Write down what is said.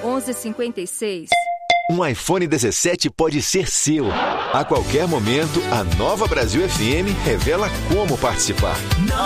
1156. Um iPhone 17 pode ser seu. A qualquer momento, a Nova Brasil FM revela como participar.